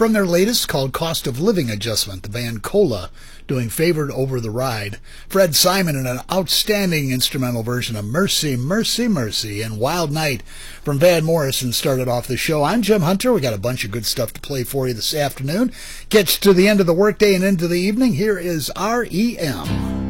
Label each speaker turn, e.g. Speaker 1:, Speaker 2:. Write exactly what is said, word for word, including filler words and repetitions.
Speaker 1: From their latest called Cost of Living Adjustment, the band Cola doing Favored Over the Ride. Fred Simon in an outstanding instrumental version of Mercy, Mercy, Mercy, and Wild Night from Van Morrison started off the show. I'm Jim Hunter. We got a bunch of good stuff to play for you this afternoon. Gets to the end of the workday and into the evening. Here is R E M